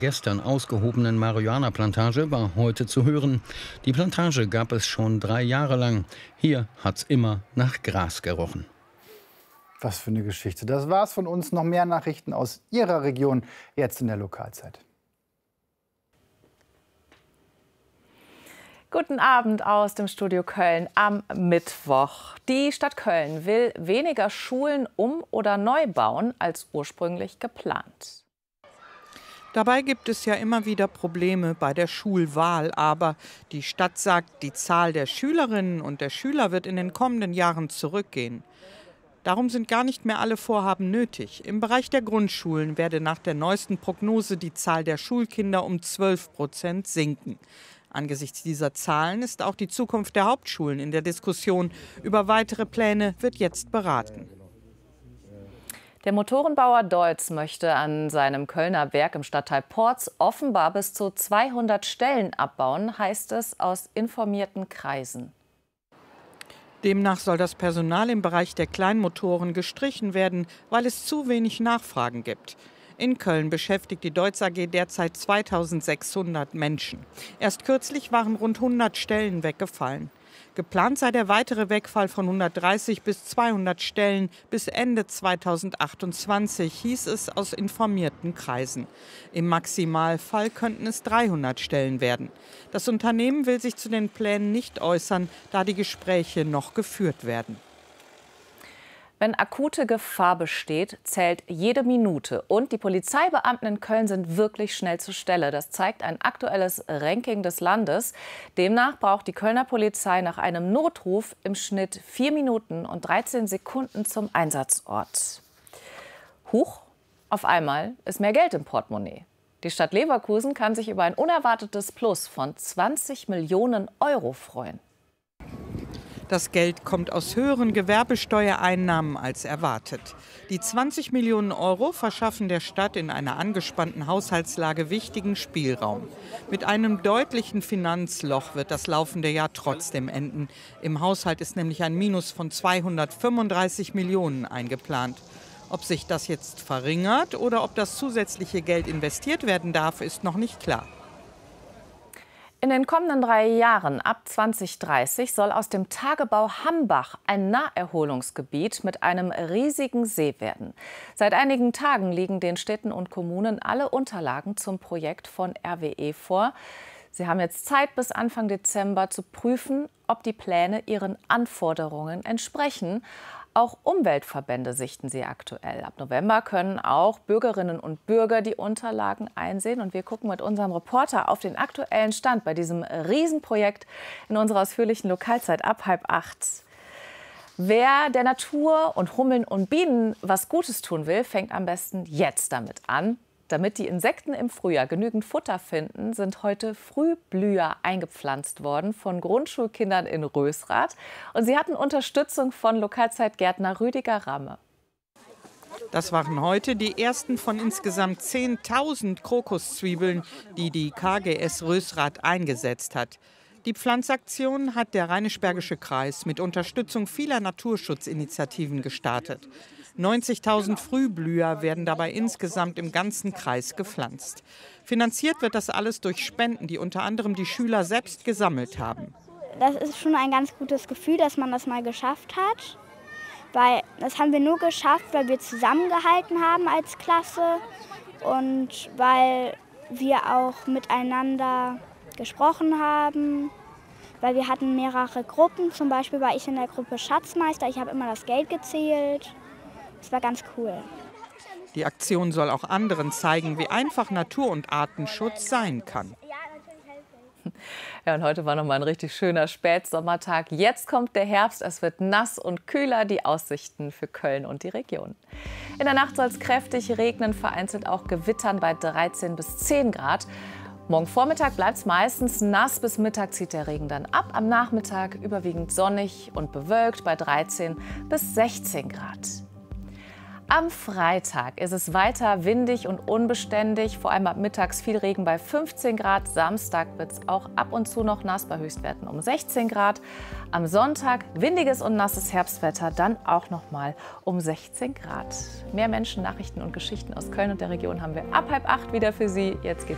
Gestern ausgehobenen Marihuana-Plantage war heute zu hören. Die Plantage gab es schon 3 Jahre lang. Hier hat's immer nach Gras gerochen. Was für eine Geschichte. Das war's von uns. Noch mehr Nachrichten aus Ihrer Region jetzt in der Lokalzeit. Guten Abend aus dem Studio Köln am Mittwoch. Die Stadt Köln will weniger Schulen oder neu bauen als ursprünglich geplant. Dabei gibt es ja immer wieder Probleme bei der Schulwahl. Aber die Stadt sagt, die Zahl der Schülerinnen und der Schüler wird in den kommenden Jahren zurückgehen. Darum sind gar nicht mehr alle Vorhaben nötig. Im Bereich der Grundschulen werde nach der neuesten Prognose die Zahl der Schulkinder um 12% sinken. Angesichts dieser Zahlen ist auch die Zukunft der Hauptschulen in der Diskussion. Über weitere Pläne wird jetzt beraten. Der Motorenbauer Deutz möchte an seinem Kölner Werk im Stadtteil Porz offenbar bis zu 200 Stellen abbauen, heißt es aus informierten Kreisen. Demnach soll das Personal im Bereich der Kleinmotoren gestrichen werden, weil es zu wenig Nachfragen gibt. In Köln beschäftigt die Deutz AG derzeit 2600 Menschen. Erst kürzlich waren rund 100 Stellen weggefallen. Geplant sei der weitere Wegfall von 130 bis 200 Stellen bis Ende 2028, hieß es aus informierten Kreisen. Im Maximalfall könnten es 300 Stellen werden. Das Unternehmen will sich zu den Plänen nicht äußern, da die Gespräche noch geführt werden. Wenn akute Gefahr besteht, zählt jede Minute. Und die Polizeibeamten in Köln sind wirklich schnell zur Stelle. Das zeigt ein aktuelles Ranking des Landes. Demnach braucht die Kölner Polizei nach einem Notruf im Schnitt 4 Minuten und 13 Sekunden zum Einsatzort. Huch, auf einmal ist mehr Geld im Portemonnaie. Die Stadt Leverkusen kann sich über ein unerwartetes Plus von 20 Millionen Euro freuen. Das Geld kommt aus höheren Gewerbesteuereinnahmen als erwartet. Die 20 Millionen Euro verschaffen der Stadt in einer angespannten Haushaltslage wichtigen Spielraum. Mit einem deutlichen Finanzloch wird das laufende Jahr trotzdem enden. Im Haushalt ist nämlich ein Minus von 235 Millionen eingeplant. Ob sich das jetzt verringert oder ob das zusätzliche Geld investiert werden darf, ist noch nicht klar. In den kommenden 3 Jahren, ab 2030, soll aus dem Tagebau Hambach ein Naherholungsgebiet mit einem riesigen See werden. Seit einigen Tagen liegen den Städten und Kommunen alle Unterlagen zum Projekt von RWE vor. Sie haben jetzt Zeit, bis Anfang Dezember zu prüfen, ob die Pläne ihren Anforderungen entsprechen. Auch Umweltverbände sichten sie aktuell. Ab November können auch Bürgerinnen und Bürger die Unterlagen einsehen. Und wir gucken mit unserem Reporter auf den aktuellen Stand bei diesem Riesenprojekt in unserer ausführlichen Lokalzeit ab 7:30. Wer der Natur und Hummeln und Bienen was Gutes tun will, fängt am besten jetzt damit an. Damit die Insekten im Frühjahr genügend Futter finden, sind heute Frühblüher eingepflanzt worden von Grundschulkindern in Rösrath. Und sie hatten Unterstützung von Lokalzeitgärtner Rüdiger Ramme. Das waren heute die ersten von insgesamt 10.000 Krokuszwiebeln, die die KGS Rösrath eingesetzt hat. Die Pflanzaktion hat der Rheinisch-Bergische Kreis mit Unterstützung vieler Naturschutzinitiativen gestartet. 90.000 Frühblüher werden dabei insgesamt im ganzen Kreis gepflanzt. Finanziert wird das alles durch Spenden, die unter anderem die Schüler selbst gesammelt haben. Das ist schon ein ganz gutes Gefühl, dass man das mal geschafft hat. Weil das haben wir nur geschafft, weil wir zusammengehalten haben als Klasse und weil wir auch miteinander gesprochen haben. Weil wir hatten mehrere Gruppen, zum Beispiel war ich in der Gruppe Schatzmeister, ich habe immer das Geld gezählt. Das war ganz cool. Die Aktion soll auch anderen zeigen, wie einfach Natur- und Artenschutz sein kann. Ja, und heute war noch mal ein richtig schöner Spätsommertag. Jetzt kommt der Herbst, es wird nass und kühler, die Aussichten für Köln und die Region. In der Nacht soll es kräftig regnen, vereinzelt auch gewittern bei 13 bis 10 Grad. Morgen Vormittag bleibt es meistens nass, bis Mittag zieht der Regen dann ab. Am Nachmittag überwiegend sonnig und bewölkt bei 13 bis 16 Grad. Am Freitag ist es weiter windig und unbeständig, vor allem ab mittags viel Regen bei 15 Grad. Samstag wird es auch ab und zu noch nass bei Höchstwerten um 16 Grad. Am Sonntag windiges und nasses Herbstwetter, dann auch noch mal um 16 Grad. Mehr Menschen, Nachrichten und Geschichten aus Köln und der Region haben wir ab 7:30 wieder für Sie. Jetzt geht's